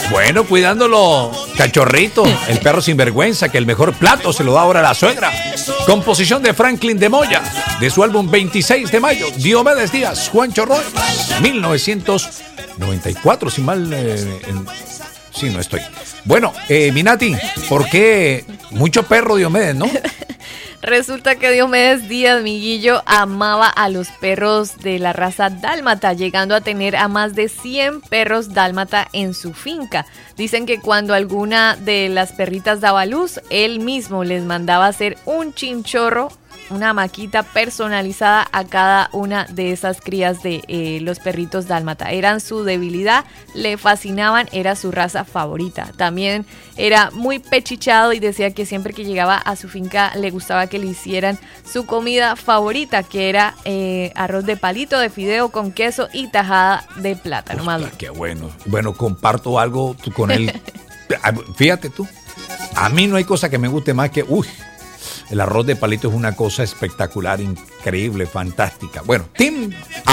Bueno, cuidándolo, cachorrito, el perro sinvergüenza, que el mejor plato se lo da ahora a la suegra. Composición de Franklin de Moya, de su álbum 26 de mayo, Diomedes Díaz, Juancho Roy, 1994, sin mal... Sí, no estoy. Bueno, Minati, ¿por qué mucho perro Diomedes, no? Resulta que Diomedes Díaz, Miguillo, amaba a los perros de la raza dálmata, llegando a tener a más de 100 perros dálmata en su finca. Dicen que cuando alguna de las perritas daba luz, él mismo les mandaba hacer un chinchorro, una hamaquita personalizada a cada una de esas crías de los perritos dálmata. Eran su debilidad, le fascinaban, era su raza favorita. También era muy pechichado y decía que siempre que llegaba a su finca le gustaba que le hicieran su comida favorita, que era arroz de palito, de fideo con queso y tajada de plátano. Hostia, qué bueno. Bueno, comparto algo con él. Fíjate tú, a mí no hay cosa que me guste más que... el arroz de palito es una cosa espectacular, increíble, fantástica. Bueno, Tim